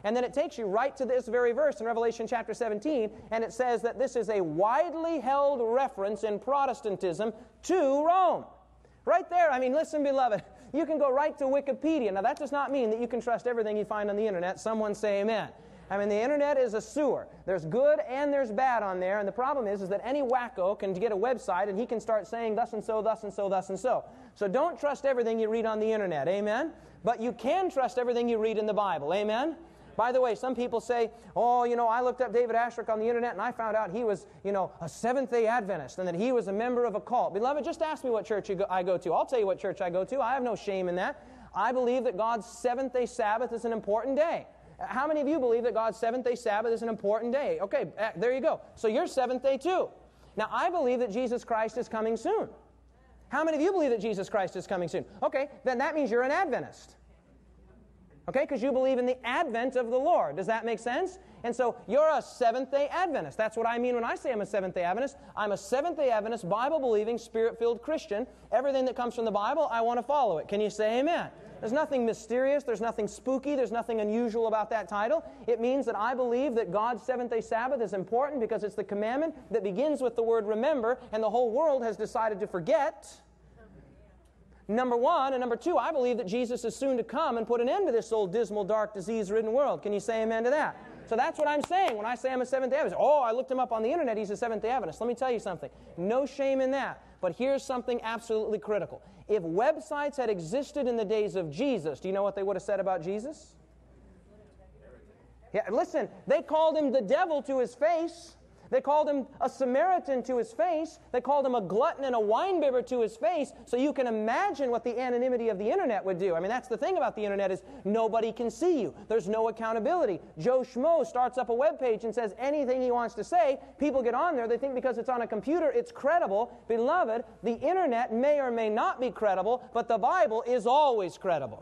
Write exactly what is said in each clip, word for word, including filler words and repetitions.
And then it takes you right to this very verse in Revelation chapter seventeen, and it says that this is a widely held reference in Protestantism to Rome. Right there, I mean, listen, beloved, you can go right to Wikipedia. Now, that does not mean that you can trust everything you find on the internet. Someone say amen. I mean, the internet is a sewer. There's good and there's bad on there, and the problem is, is that any wacko can get a website and he can start saying thus and so, thus and so, thus and so. So don't trust everything you read on the internet, amen? But you can trust everything you read in the Bible, amen? By the way, some people say, oh, you know, I looked up David Asscherick on the internet and I found out he was, you know, a Seventh-day Adventist and that he was a member of a cult. Beloved, just ask me what church you go, I go to. I'll tell you what church I go to. I have no shame in that. I believe that God's seventh-day Sabbath is an important day. How many of you believe that God's seventh-day Sabbath is an important day? Okay, there you go. So you're seventh-day too. Now, I believe that Jesus Christ is coming soon. How many of you believe that Jesus Christ is coming soon? Okay, then that means you're an Adventist. Okay, because you believe in the advent of the Lord. Does that make sense? And so you're a Seventh-day Adventist. That's what I mean when I say I'm a Seventh-day Adventist. I'm a Seventh-day Adventist, Bible-believing, Spirit-filled Christian. Everything that comes from the Bible, I want to follow it. Can you say amen? There's nothing mysterious. There's nothing spooky. There's nothing unusual about that title. It means that I believe that God's seventh-day Sabbath is important because it's the commandment that begins with the word remember, and the whole world has decided to forget. Number one, and number two, I believe that Jesus is soon to come and put an end to this old dismal, dark, disease-ridden world. Can you say amen to that? So that's what I'm saying when I say I'm a Seventh-day Adventist. Oh, I looked him up on the internet. He's a Seventh-day Adventist. Let me tell you something. No shame in that. But here's something absolutely critical. If websites had existed in the days of Jesus, do you know what they would have said about Jesus? Yeah, listen, they called him the devil to his face. They called him a Samaritan to his face. They called him a glutton and a winebibber to his face. So you can imagine what the anonymity of the internet would do. I mean, that's the thing about the internet is nobody can see you. There's no accountability. Joe Schmo starts up a web page and says anything he wants to say. People get on there. They think because it's on a computer, it's credible. Beloved, the internet may or may not be credible, but the Bible is always credible.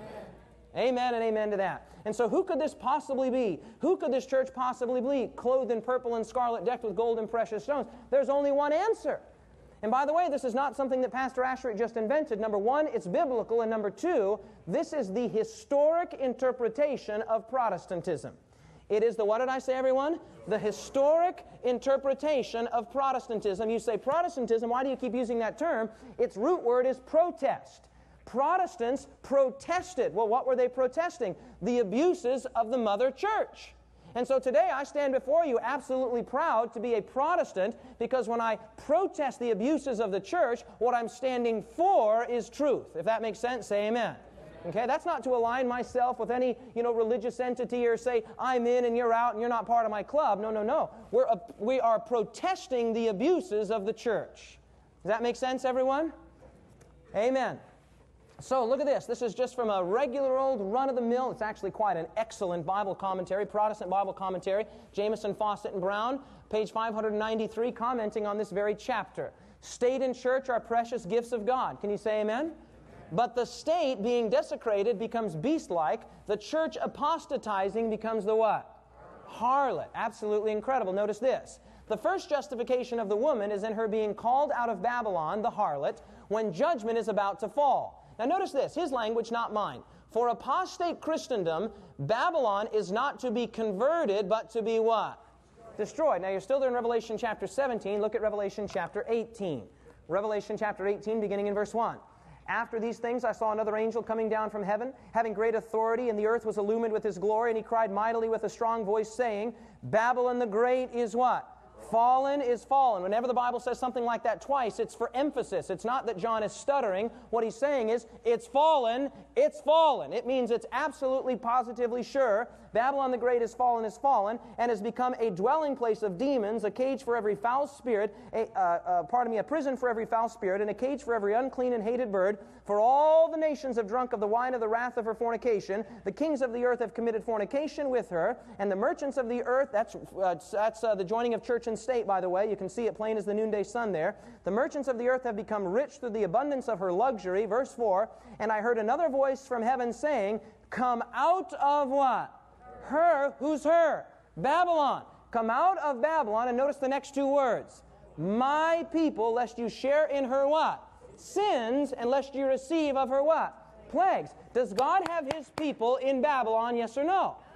Amen and amen to that. And so who could this possibly be? Who could this church possibly be? Clothed in purple and scarlet, decked with gold and precious stones. There's only one answer. And by the way, this is not something that Pastor Asscherick just invented. Number one, it's biblical. And number two, this is the historic interpretation of Protestantism. It is the, what did I say, everyone? The historic interpretation of Protestantism. You say Protestantism, why do you keep using that term? Its root word is protest. Protestants protested. Well, what were they protesting? The abuses of the mother church. And so today I stand before you absolutely proud to be a Protestant because when I protest the abuses of the church, what I'm standing for is truth. If that makes sense, say amen. Okay, that's not to align myself with any, you know, religious entity or say I'm in and you're out and you're not part of my club. No, no, no. We're a, we are protesting the abuses of the church. Does that make sense, everyone? Amen. So look at this. This is just from a regular old run-of-the-mill. It's actually quite an excellent Bible commentary, Protestant Bible commentary. Jameson, Fawcett, and Brown, page five hundred ninety-three, commenting on this very chapter. State and church are precious gifts of God. Can you say amen? But the state being desecrated becomes beast-like. The church apostatizing becomes the what? Harlot. Absolutely incredible. Notice this. The first justification of the woman is in her being called out of Babylon, the harlot, when judgment is about to fall. Now notice this, his language, not mine. For apostate Christendom, Babylon is not to be converted, but to be what? Destroyed. Now you're still there in Revelation chapter seventeen. Look at Revelation chapter eighteen. Revelation chapter eighteen, beginning in verse one. After these things I saw another angel coming down from heaven, having great authority, and the earth was illumined with his glory, and he cried mightily with a strong voice, saying, Babylon the Great is what? Fallen is fallen. Whenever the Bible says something like that twice, it's for emphasis. It's not that John is stuttering. What he's saying is, it's fallen, it's fallen. It means it's absolutely, positively sure. Babylon the Great is fallen, is fallen, and has become a dwelling place of demons, a cage for every foul spirit, a, uh, uh, pardon me, a prison for every foul spirit, and a cage for every unclean and hated bird. For all the nations have drunk of the wine of the wrath of her fornication. The kings of the earth have committed fornication with her, and the merchants of the earth, that's, uh, that's uh, the joining of church and state, by the way. You can see it plain as the noonday sun there. The merchants of the earth have become rich through the abundance of her luxury. Verse four, and I heard another voice from heaven saying, come out of what? Her. Who's her? Babylon. Come out of Babylon, and notice the next two words. My people, lest you share in her what? Sins, and lest you receive of her what? Plagues. Does God have his people in Babylon, yes or no?